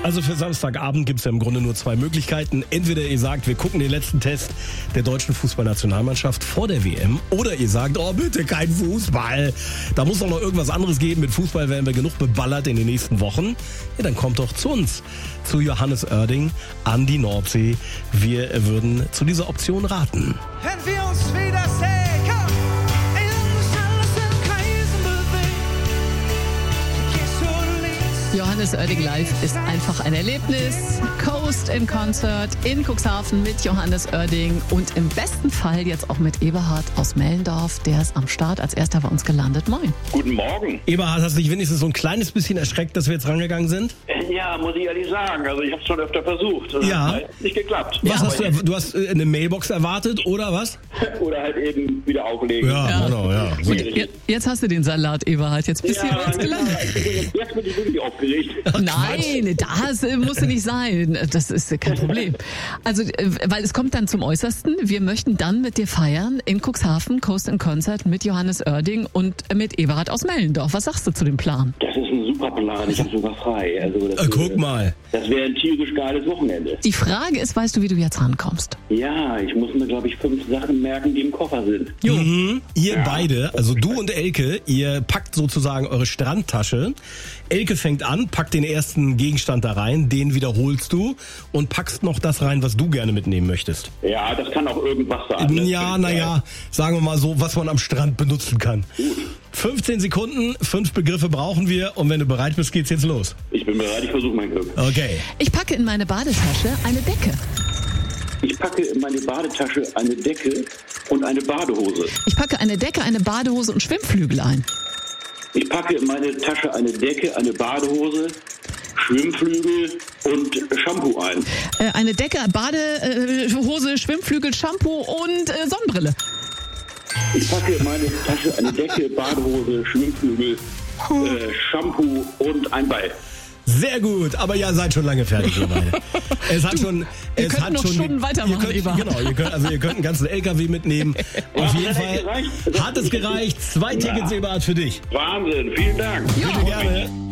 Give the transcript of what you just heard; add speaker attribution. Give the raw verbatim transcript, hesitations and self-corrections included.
Speaker 1: Also für Samstagabend gibt es ja im Grunde nur zwei Möglichkeiten. Entweder ihr sagt, wir gucken den letzten Test der deutschen Fußballnationalmannschaft vor der W M. Oder ihr sagt, oh bitte, kein Fußball. Da muss doch noch irgendwas anderes geben. Mit Fußball werden wir genug beballert in den nächsten Wochen. Ja, dann kommt doch zu uns, zu Johannes Oerding an die Nordsee. Wir würden zu dieser Option raten.
Speaker 2: Wenn wir uns wiedersehen.
Speaker 3: Johannes Oerding live ist einfach ein Erlebnis. Coast in Concert in Cuxhaven mit Johannes Oerding und im besten Fall jetzt auch mit Eberhard aus Mellendorf. Der ist am Start als erster bei uns gelandet. Moin.
Speaker 4: Guten Morgen.
Speaker 1: Eberhard, hast du dich wenigstens so ein kleines bisschen erschreckt, dass wir jetzt rangegangen sind?
Speaker 4: Ja, muss ich ehrlich sagen. Also ich habe es schon öfter versucht. Das
Speaker 1: Ja.
Speaker 4: hat nicht geklappt.
Speaker 1: Was
Speaker 4: Ja,
Speaker 1: hast du, du hast äh, eine Mailbox erwartet, oder was?
Speaker 4: Oder halt eben wieder auflegen.
Speaker 1: Ja,
Speaker 3: Ja.
Speaker 1: genau, ja. So.
Speaker 3: Je- Jetzt hast du den Salat, Eberhard. Jetzt bist du hier bei uns gelandet.
Speaker 4: Jetzt bin ich wirklich aufgeregt.
Speaker 3: Nein, das äh, muss nicht sein. Das ist äh, kein Problem. Also, äh, weil es kommt dann zum Äußersten. Wir möchten dann mit dir feiern in Cuxhaven, Coast in Concert mit Johannes Oerding und äh, mit Eberhard aus Mellendorf. Was sagst du zu dem Plan?
Speaker 4: Das ist ein super Plan. Ich habe sogar frei. Also das
Speaker 1: Äh, guck
Speaker 4: wäre-
Speaker 1: mal.
Speaker 4: Das wäre ein tierisch geiles Wochenende.
Speaker 3: Die Frage ist, weißt du, wie du jetzt rankommst?
Speaker 4: Ja, ich muss mir, glaube ich, fünf Sachen merken, die im Koffer sind.
Speaker 1: Mhm. Ihr
Speaker 4: Ja.
Speaker 1: beide, also du und Elke, ihr packt sozusagen eure Strandtasche. Elke fängt an, packt den ersten Gegenstand da rein, den wiederholst du und packst noch das rein, was du gerne mitnehmen möchtest.
Speaker 4: Ja, das kann auch irgendwas sein. ne?
Speaker 1: Ja, naja, sagen wir mal so, was man am Strand benutzen kann. fünfzehn Sekunden, fünf Begriffe brauchen wir und wenn du bereit bist, geht's jetzt los.
Speaker 4: Ich bin bereit, ich versuche mein Glück.
Speaker 1: Okay.
Speaker 3: Ich packe in meine Badetasche eine Decke.
Speaker 4: Ich packe in meine Badetasche eine Decke und eine Badehose.
Speaker 3: Ich packe eine Decke, eine Badehose und Schwimmflügel ein.
Speaker 4: Ich packe in meine Tasche eine Decke, eine Badehose, Schwimmflügel und Shampoo ein.
Speaker 3: Äh, eine Decke, Badehose, Schwimmflügel, Shampoo und äh, Sonnenbrille.
Speaker 4: Ich packe in meine Tasche eine Decke, Badehose, Schwimmflügel, äh, Shampoo und ein Ball.
Speaker 1: Sehr gut, aber ja, seid schon lange fertig, ihr beide. Es hat schon,
Speaker 3: wir
Speaker 1: es
Speaker 3: könnten
Speaker 1: hat
Speaker 3: noch
Speaker 1: schon,
Speaker 3: Stunden weitermachen,
Speaker 1: ihr könnt,
Speaker 3: Eberhard.
Speaker 1: Genau, ihr könnt, also ihr könnt einen ganzen L K W mitnehmen. Auf
Speaker 4: Ja,
Speaker 1: jeden
Speaker 4: hat
Speaker 1: Fall
Speaker 4: gereicht.
Speaker 1: hat es gereicht. Zwei Tickets, Eberhard, für dich.
Speaker 4: Wahnsinn, vielen Dank.
Speaker 1: Bitte gerne.